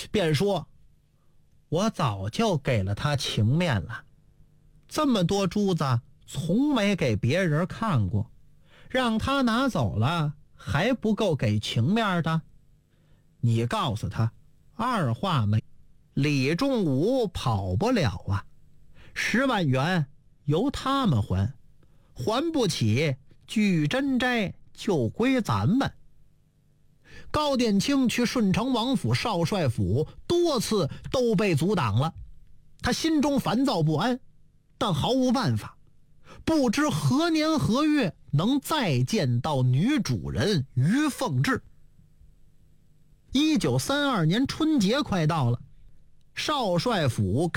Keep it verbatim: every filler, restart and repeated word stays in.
便说：我早就给了他情面了，这么多珠子从没给别人看过，让他拿走了还不够给情面的？你告诉他，二话没，李仲武跑不了啊，十万元由他们还，还不起聚珍斋就归咱们。高殿清去顺城王府少帅府多次都被阻挡了，他心中烦躁不安，但毫无办法，不知何年何月能再见到女主人于凤至。一九三二年春节快到了，少帅府